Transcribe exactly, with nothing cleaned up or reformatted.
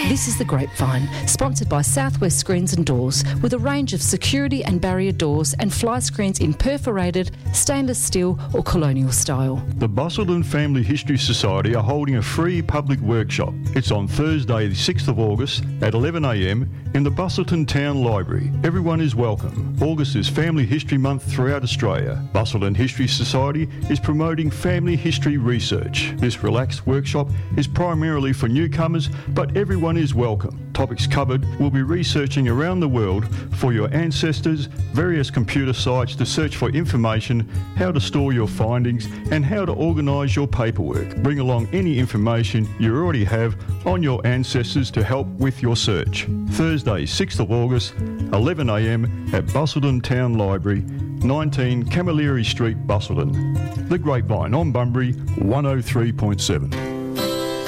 This is The Grapevine, sponsored by Southwest Screens and Doors, with a range of security and barrier doors and fly screens in perforated, stainless steel or colonial style. The Busselton Family History Society are holding a free public workshop. It's on Thursday the sixth of August at eleven a m in the Busselton Town Library. Everyone is welcome. August is Family History Month throughout Australia. Busselton History Society is promoting family history research. This relaxed workshop is primarily for newcomers, but everyone is welcome. Topics covered will be researching around the world for your ancestors, various computer sites to search for information, how to store your findings, and how to organise your paperwork. Bring along any information you already have on your ancestors to help with your search. Thursday, sixth of August, eleven a m at Busselton Town Library, nineteen Camilleri Street, Busselton. The Grapevine on Bunbury, one oh three point seven.